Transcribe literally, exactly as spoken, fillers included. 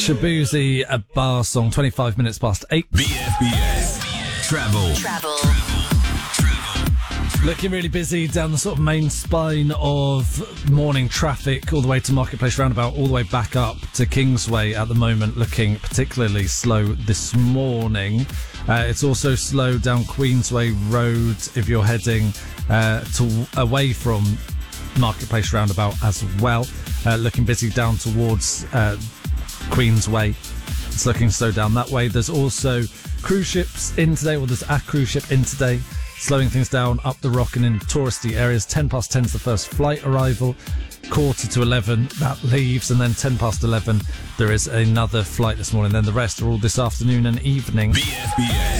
Shabuzi, a bar song, twenty-five minutes past eight. B F B S Travel. Travel. Looking really busy down the sort of main spine of morning traffic, all the way to Marketplace Roundabout, all the way back up to Kingsway at the moment, looking particularly slow this morning. Uh, it's also slow down Queensway Road if you're heading uh, to away from Marketplace Roundabout as well. Uh, looking busy down towards uh, Queensway. It's looking slow down that way. There's also cruise ships in today, well, there's a cruise ship in today, slowing things down up the Rock and in touristy areas. ten past ten is the first flight arrival. Quarter to eleven, that leaves, and then ten past eleven, there is another flight this morning. Then the rest are all this afternoon and evening. B F B S